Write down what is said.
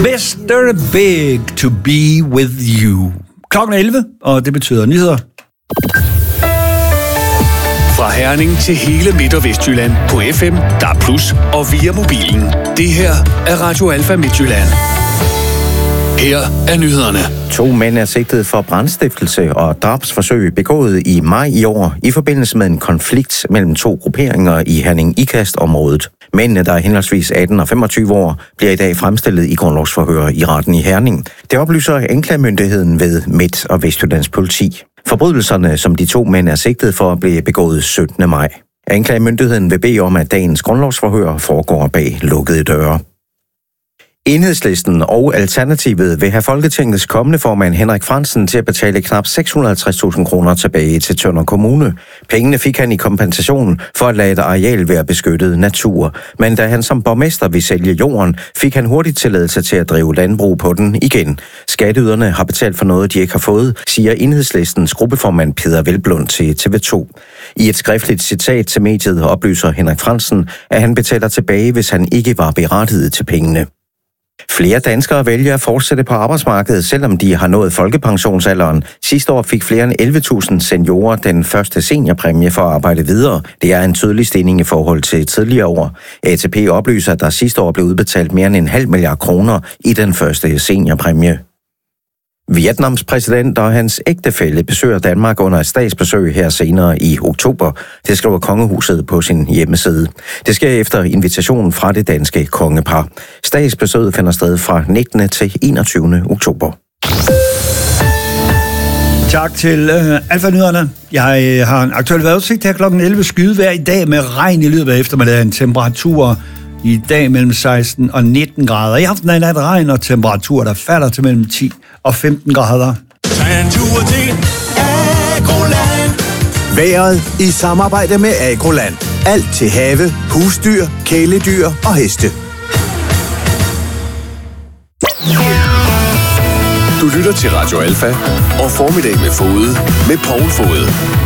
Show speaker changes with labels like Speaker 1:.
Speaker 1: Mr. Big to be with you. Klokken 11, og det betyder nyheder.
Speaker 2: Fra Herning til hele Midt- og Vestjylland på FM, DAB+, og via mobilen. Det her er Radio Alfa Midtjylland. Her er nyhederne.
Speaker 3: 2 mænd er sigtet for brandstiftelse og drabsforsøg begået i maj i år i forbindelse med en konflikt mellem 2 grupperinger i Herning-Ikast-området. Mændene, der er henholdsvis 18 og 25 år, bliver i dag fremstillet i grundlovsforhør i retten i Herning. Det oplyser anklagemyndigheden ved Midt- og Vestjyllands politi. Forbrydelserne, som de 2 mænd er sigtet for, blev begået 17. maj. Anklagemyndigheden vil bede om, at dagens grundlovsforhør foregår bag lukkede døre. Enhedslisten og Alternativet vil have Folketingets kommende formand Henrik Frandsen til at betale knap 650.000 kroner tilbage til Tønder Kommune. Pengene fik han i kompensation for at lade et areal være beskyttet natur. Men da han som borgmester vil sælge jorden, fik han hurtigt tilladelse til at drive landbrug på den igen. Skatteyderne har betalt for noget, de ikke har fået, siger Enhedslistens gruppeformand Peder Hvelplund til TV2. I et skriftligt citat til mediet oplyser Henrik Frandsen, at han betaler tilbage, hvis han ikke var berettiget til pengene. Flere danskere vælger at fortsætte på arbejdsmarkedet, selvom de har nået folkepensionsalderen. Sidste år fik flere end 11.000 seniorer den første seniorpræmie for at arbejde videre. Det er en tydelig stigning i forhold til tidligere år. ATP oplyser, at der sidste år blev udbetalt mere end 0,5 milliard kroner i den første seniorpræmie. Vietnams præsident og hans ægtefælle besøger Danmark under et statsbesøg her senere i oktober. Det skriver kongehuset på sin hjemmeside. Det sker efter invitationen fra det danske kongepar. Statsbesøget finder sted fra 19. til 21. oktober.
Speaker 1: Tak til Alfa-nyhederne. Jeg har en aktuel vejrudsigt her klokken 11. Skydevejr i dag med regn i løbet af eftermiddagen. Temperaturer i dag mellem 16 og 19 grader. I aften er nat regn og temperaturer, der falder til mellem 10 og 15 grader.
Speaker 4: Tag en tur til Agroland.
Speaker 5: Vejret i samarbejde med Agroland. Alt til have, husdyr, kæledyr og heste.
Speaker 2: Du lytter til Radio Alfa og Formiddag med Fode med Poul Fode.